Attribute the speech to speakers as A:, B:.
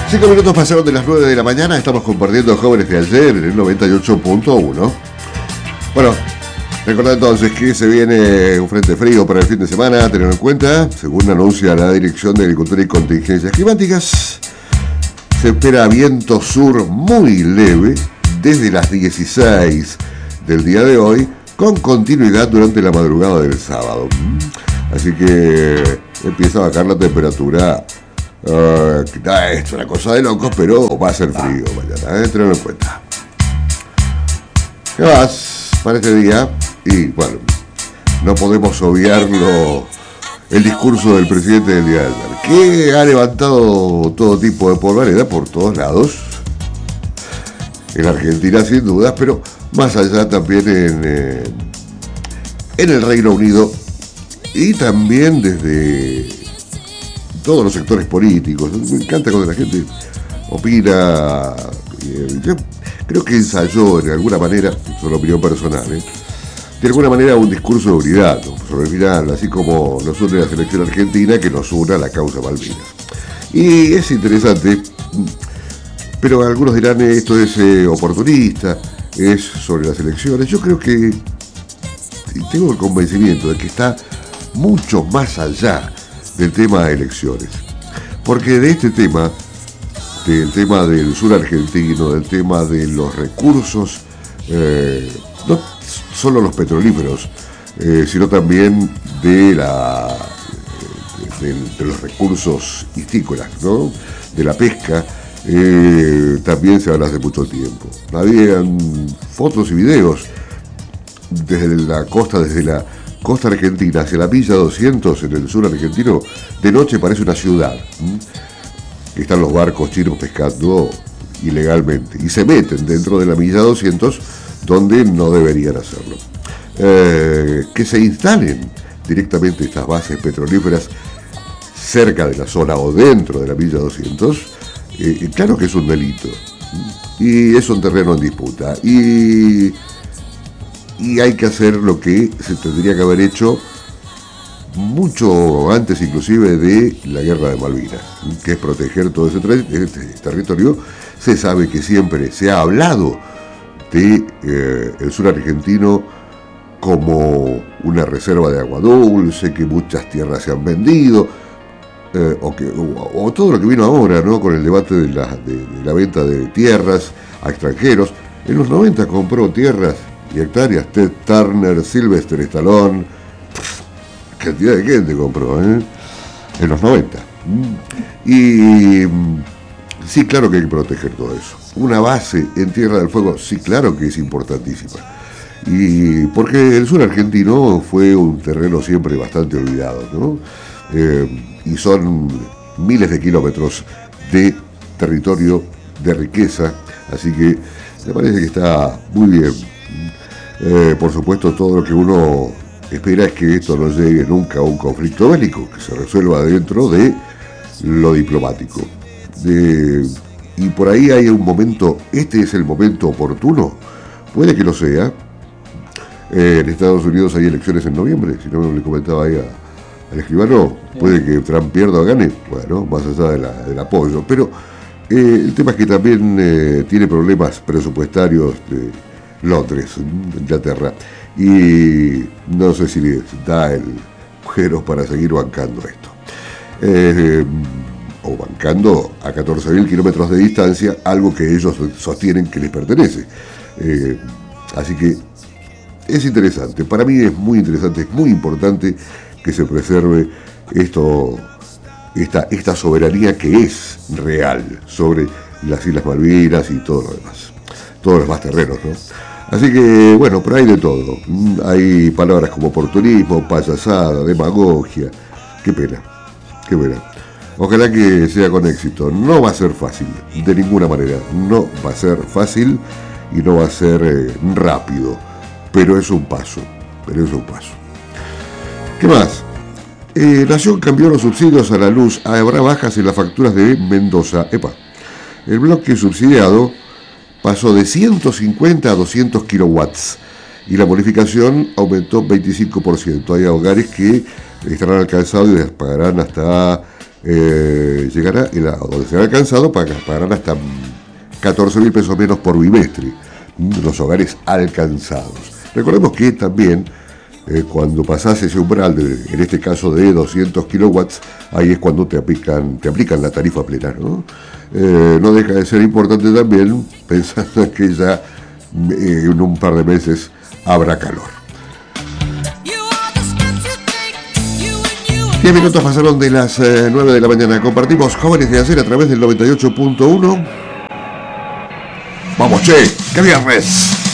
A: 5 minutos pasaron de las 9 de la mañana. Estamos compartiendo Jóvenes de Ayer en el 98.1. Bueno, recordad entonces que se viene un frente frío para el fin de semana. Tenerlo en cuenta, según anuncia la Dirección de Agricultura y Contingencias Climáticas, se espera viento sur muy leve desde las 16 del día de hoy, con continuidad durante la madrugada del sábado. Así que empieza a bajar la temperatura. Es una cosa de locos, pero va a ser frío mañana, tenedlo en cuenta. ¿Qué más para este día? Y bueno, no podemos obviarlo, el discurso del presidente del día de ayer, que ha levantado todo tipo de polvareda por todos lados, en Argentina sin dudas, pero más allá también en el Reino Unido y también desde todos los sectores políticos. Me encanta cuando la gente opina. Yo creo que ensayó en alguna manera, es una opinión personal, de alguna manera un discurso de unidad, ¿no? Sobre el final, así como nos une la selección argentina, que nos una la causa Malvinas. Y es interesante, pero algunos dirán esto es oportunista, es sobre las elecciones. Yo creo que tengo el convencimiento de que está mucho más allá del tema de elecciones, porque de este tema, del tema del sur argentino, del tema de los recursos, no solo los petrolíferos, sino también de los recursos histícolas, ¿no? De la pesca, también se habla hace mucho tiempo. Habían fotos y videos desde la costa argentina hacia la Villa 200 en el sur argentino. De noche parece una ciudad. Están los barcos chinos pescando ilegalmente y se meten dentro de la Villa 200 donde no deberían hacerlo. Que se instalen directamente estas bases petrolíferas cerca de la zona o dentro de la Villa 200, claro que es un delito y es un terreno en disputa y hay que hacer lo que se tendría que haber hecho mucho antes inclusive de la guerra de Malvinas, que es proteger todo ese territorio. Se sabe que siempre se ha hablado de el sur argentino como una reserva de agua dulce, que muchas tierras se han vendido, o todo lo que vino ahora, ¿no? Con el debate de la venta de tierras a extranjeros. En los 90 compró tierras y hectáreas Ted Turner, Sylvester Stallone, cantidad de gente compró, en los 90. Y sí, claro que hay que proteger todo eso. Una base en Tierra del Fuego, sí, claro que es importantísima. Y porque el sur argentino fue un terreno siempre bastante olvidado, ¿no? Y son miles de kilómetros de territorio de riqueza, así que me parece que está muy bien. Por supuesto, todo lo que uno espera es que esto no llegue nunca a un conflicto bélico, que se resuelva dentro de lo diplomático. Y por ahí hay un momento, este es el momento oportuno, puede que lo sea. En Estados Unidos hay elecciones en noviembre, si no le comentaba ahí al escribano, puede que Trump pierda o gane, bueno, más allá del apoyo, pero el tema es que también tiene problemas presupuestarios de Londres, Inglaterra, y no sé si les da el agujero para seguir bancando esto, o bancando a 14.000 kilómetros de distancia algo que ellos sostienen que les pertenece. Así que es interesante, para mí es muy interesante, es muy importante que se preserve esta soberanía que es real sobre las Islas Malvinas y todo lo demás, todos los más terrenos, ¿no? Así que, bueno, pero hay de todo. Hay palabras como oportunismo, payasada, demagogia. Qué pena, qué pena. Ojalá que sea con éxito. No va a ser fácil, de ninguna manera. No va a ser fácil y no va a ser rápido. Pero es un paso, ¿Qué más? Nación cambió los subsidios a la luz. Habrá bajas en las facturas de Mendoza. El bloque subsidiado pasó de 150 a 200 kilowatts y la bonificación aumentó 25%. Hay hogares que estarán alcanzados y les pagarán hasta llegará, donde será alcanzado, pagarán hasta 14.000 pesos menos por bimestre los hogares alcanzados. Recordemos que también cuando pasás ese umbral, en este caso de 200 kilowatts, ahí es cuando te aplican la tarifa plena, ¿no? No deja de ser importante también, pensando que ya en un par de meses habrá calor. 10 minutos pasaron de las 9 de la mañana. Compartimos Jóvenes de Ayer a través del 98.1. Vamos, che, ¡qué viernes!